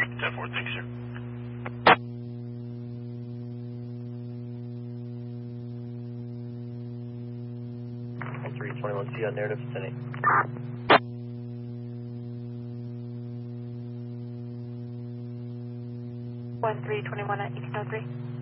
10-4, thanks, sir. On 321C on narrative vicinity. 1321 at 1803.